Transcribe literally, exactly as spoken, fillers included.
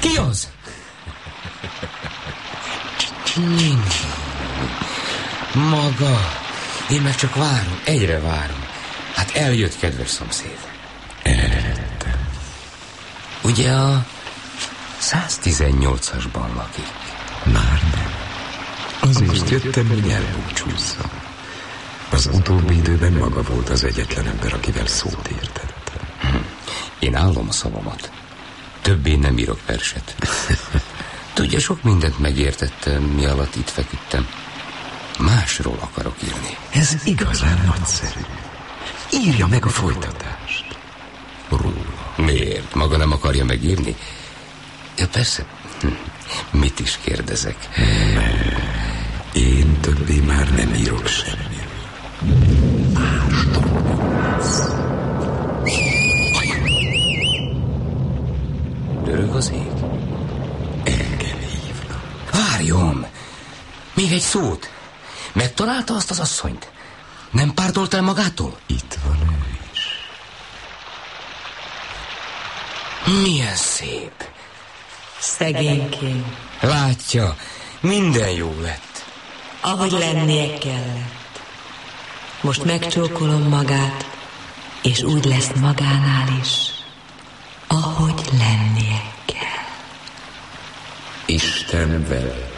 Ki az? Maga. Én meg csak várom, egyre várom. Hát eljött, kedves szomszéd. Eljöttem. Ugye a száztizennyolcasban lakik? Már nem. Azért jöttem, hogy elbúcsúzzam. Az utóbbi időben maga volt az egyetlen ember, akivel szót értettem. Hm. Én állom a szavamat. Többé nem írok verset. Tudja, sok mindent megértettem, mi alatt itt feküdtem. Másról akarok írni. Ez igazán nagyszerű. Írja meg a folytatást. Róla. Miért? Maga nem akarja megírni? Ja, persze. Mit is kérdezek? Én többé már nem írok semmi. Dörög az ég? Engem hívnak. Várjon! Még egy szót. Megtalálta azt az asszonyt? Nem pártolt el magától? Itt van ő is. Milyen szép. Szegényként. Látja, minden jó lett. Ahogy lennie kellett. Most megcsókolom magát, és úgy lesz magánál is, ahogy lennie kell. Isten vele.